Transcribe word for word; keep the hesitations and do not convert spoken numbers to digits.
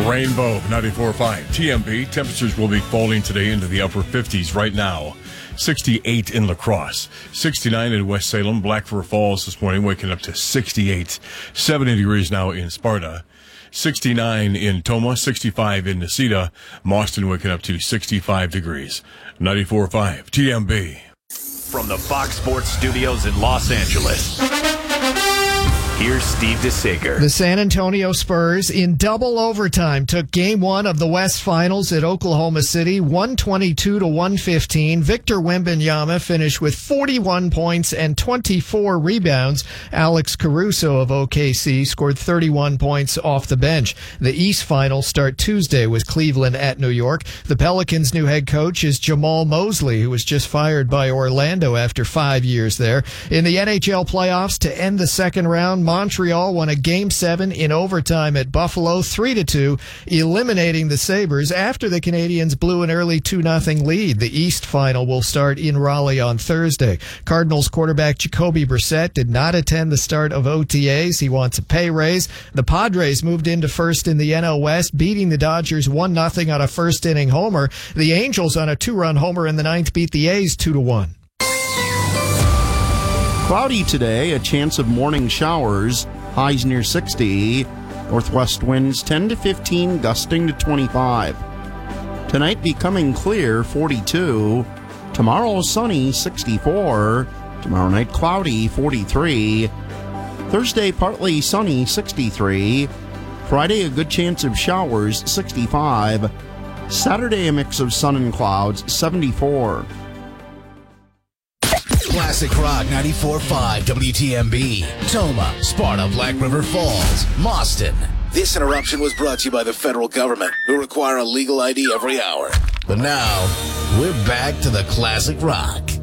Rainbow, ninety-four point five. T M B, temperatures will be falling today into the upper fifties right now. sixty-eight in La Crosse, sixty-nine in West Salem, Black River Falls this morning, waking up to sixty-eight. seventy degrees now in Sparta, sixty-nine in Tomah, sixty-five in Necedah, Mauston waking up to sixty-five degrees. ninety-four point five T M B. From the Fox Sports Studios in Los Angeles, here's Steve DeSager. The San Antonio Spurs, in double overtime, took game one of the West Finals at Oklahoma City, one twenty-two to one fifteen. Victor Wembanyama finished with forty-one points and twenty-four rebounds. Alex Caruso of O K C scored thirty-one points off the bench. The East Finals start Tuesday with Cleveland at New York. The Pelicans' new head coach is Jamal Mosley, who was just fired by Orlando after five years there. In the N H L playoffs, to end the second round, Montreal won a Game seven in overtime at Buffalo, three to two, eliminating the Sabres after the Canadiens blew an early two nothing lead. The East Final will start in Raleigh on Thursday. Cardinals quarterback Jacoby Brissett did not attend the start of O T As. He wants a pay raise. The Padres moved into first in the N L West, beating the Dodgers one nothing on a first-inning homer. The Angels, on a two-run homer in the ninth, beat the A's two to one. Cloudy today, a chance of morning showers, highs near sixty. Northwest winds ten to fifteen, gusting to twenty-five. Tonight becoming clear, forty-two. Tomorrow sunny, sixty-four. Tomorrow night cloudy, forty-three. Thursday partly sunny, sixty-three. Friday a good chance of showers, sixty-five. Saturday a mix of sun and clouds, seventy-four. Classic Rock ninety-four point five W T M B. Tomah, Sparta, Black River Falls, Mauston. This interruption was brought to you by the federal government, who require a legal I D every hour. But now, we're back to the Classic Rock.